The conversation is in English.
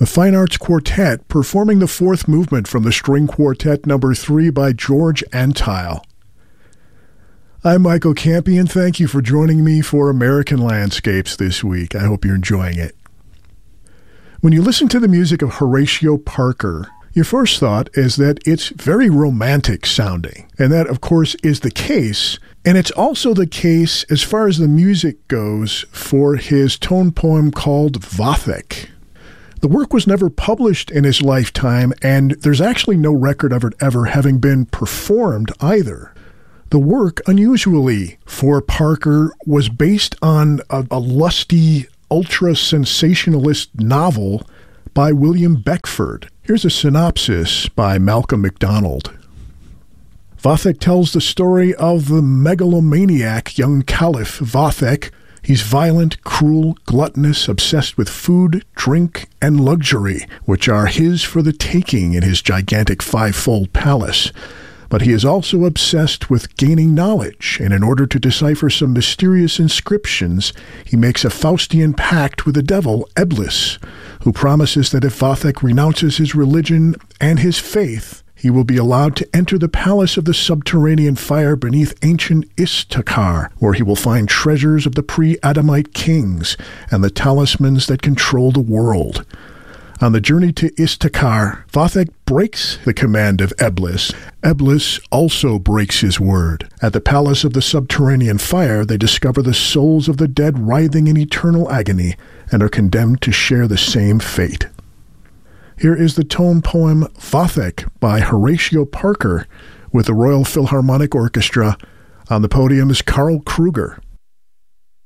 The Fine Arts Quartet performing the fourth movement from the String Quartet No. 3 by George Antheil. I'm Michael Campion. Thank you for joining me for American Landscapes this week. I hope you're enjoying it. When you listen to the music of Horatio Parker, your first thought is that it's very romantic sounding. And that, of course, is the case. And it's also the case as far as the music goes for his tone poem called Vathek. The work was never published in his lifetime, and there's actually no record of it ever having been performed either. The work, unusually for Parker, was based on a lusty, ultra-sensationalist novel by William Beckford. Here's a synopsis by Malcolm MacDonald. Vathek tells the story of the megalomaniac young caliph Vathek. He's violent, cruel, gluttonous, obsessed with food, drink, and luxury, which are his for the taking in his gigantic five-fold palace. But he is also obsessed with gaining knowledge, and in order to decipher some mysterious inscriptions, he makes a Faustian pact with the devil, Eblis, who promises that if Vathek renounces his religion and his faith, he will be allowed to enter the palace of the subterranean fire beneath ancient Istakar, where he will find treasures of the pre-Adamite kings and the talismans that control the world. On the journey to Istakar, Vathek breaks the command of Eblis. Eblis also breaks his word. At the palace of the subterranean fire, they discover the souls of the dead writhing in eternal agony and are condemned to share the same fate. Here is the tone poem Vathek by Horatio Parker with the Royal Philharmonic Orchestra. On the podium is Karl Kruger.